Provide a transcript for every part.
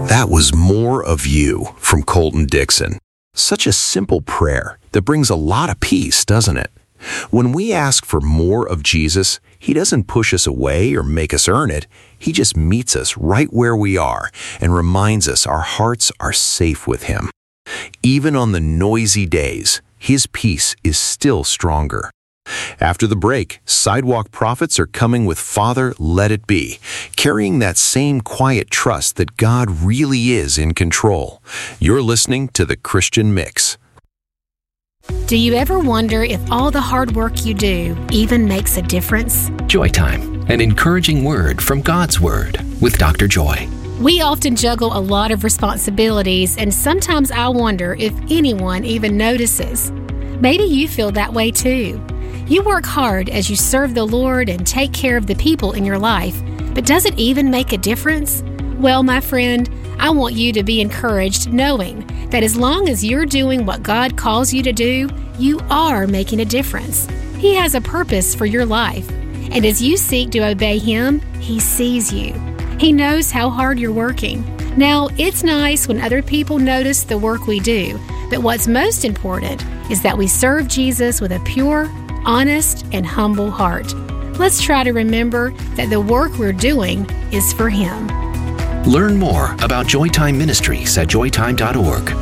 That was More of You from Colton Dixon. Such a simple prayer that brings a lot of peace, doesn't it? When we ask for more of Jesus, He doesn't push us away or make us earn it. He just meets us right where we are and reminds us our hearts are safe with Him. Even on the noisy days, His peace is still stronger. After the break, Sidewalk Prophets are coming with Father Let It Be, carrying that same quiet trust that God really is in control. You're listening to The Christian Mix. Do you ever wonder if all the hard work you do even makes a difference? Joy Time, an encouraging word from God's Word with Dr. Joy. We often juggle a lot of responsibilities, and sometimes I wonder if anyone even notices. Maybe you feel that way too. You work hard as you serve the Lord and take care of the people in your life, but does it even make a difference? Well, my friend, I want you to be encouraged knowing that as long as you're doing what God calls you to do, you are making a difference. He has a purpose for your life, and as you seek to obey Him, He sees you. He knows how hard you're working. Now, it's nice when other people notice the work we do, but what's most important is that we serve Jesus with a pure, honest, and humble heart. Let's try to remember that the work we're doing is for Him. Learn more about Joytime Ministries at joytime.org.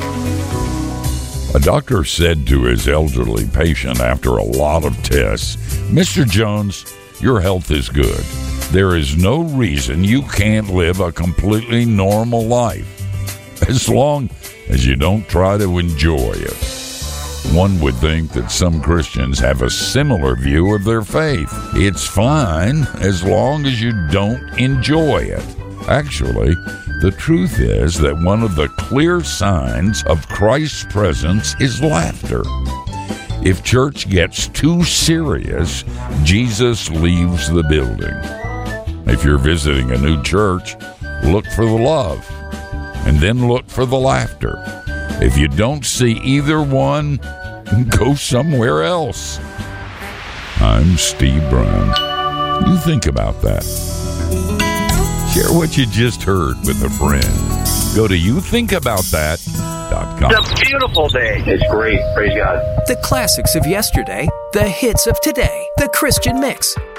A doctor said to his elderly patient after a lot of tests, "Mr. Jones, your health is good. There is no reason you can't live a completely normal life, as long as you don't try to enjoy it." One would think that some Christians have a similar view of their faith. It's fine as long as you don't enjoy it. Actually, the truth is that one of the clear signs of Christ's presence is laughter. If church gets too serious, Jesus leaves the building. If you're visiting a new church, look for the love, and then look for the laughter. If you don't see either one, go somewhere else. I'm Steve Brown. You think about that. Share what you just heard with a friend. Go to youthinkaboutthat.com. It's a beautiful day. It's great. Praise God. The classics of yesterday, the hits of today. The Christian Mix